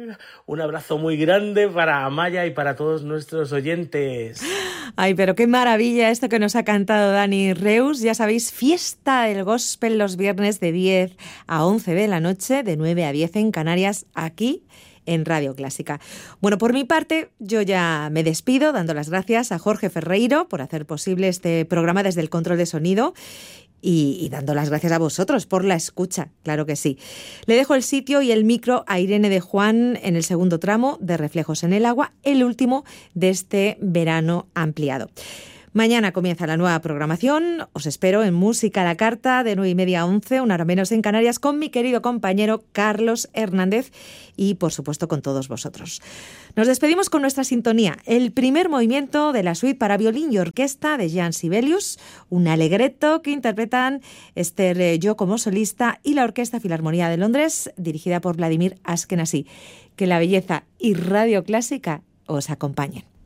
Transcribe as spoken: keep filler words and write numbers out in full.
Un abrazo muy grande para Amaya y para todos nuestros oyentes. Ay, pero qué maravilla esto que nos ha cantado Dani Reus. Ya sabéis, fiesta del gospel los viernes de diez a once de la noche, de nueve a diez en Canarias, aquí en Radio Clásica. Bueno, por mi parte, yo ya me despido dando las gracias a Jorge Ferreiro por hacer posible este programa desde el control de sonido. Y, y dando las gracias a vosotros por la escucha, claro que sí. Le dejo el sitio y el micro a Irene de Juan en el segundo tramo de Reflejos en el Agua, el último de este verano ampliado. Mañana comienza la nueva programación. Os espero en Música a la Carta de nueve y media a once, una hora menos en Canarias, con mi querido compañero Carlos Hernández y, por supuesto, con todos vosotros. Nos despedimos con nuestra sintonía, el primer movimiento de la suite para violín y orquesta de Jean Sibelius, un alegreto que interpretan Esther Yo como solista y la Orquesta Filarmonía de Londres, dirigida por Vladimir Ashkenazy. Que la belleza y Radio Clásica os acompañen.